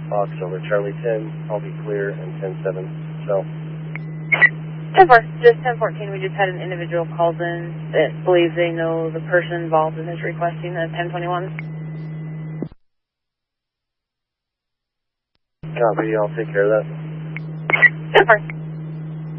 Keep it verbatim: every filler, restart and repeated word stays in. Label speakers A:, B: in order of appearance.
A: Fox over Charlie ten, I'll be clear, and ten seven, so.
B: ten four, just ten fourteen, we just had an individual calls in that believes they know the person involved in his requesting the ten twenty-one.
A: Copy, I'll take care of that.
B: ten four.